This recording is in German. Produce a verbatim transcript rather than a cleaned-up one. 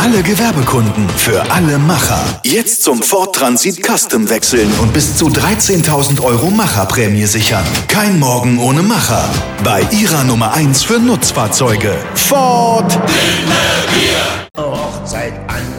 alle Gewerbekunden, für alle Macher. Jetzt zum Ford Transit Custom wechseln und bis zu dreizehntausend Euro Macherprämie sichern. Kein Morgen ohne Macher. Bei Ihrer Nummer eins für Nutzfahrzeuge. Ford. Hochzeit an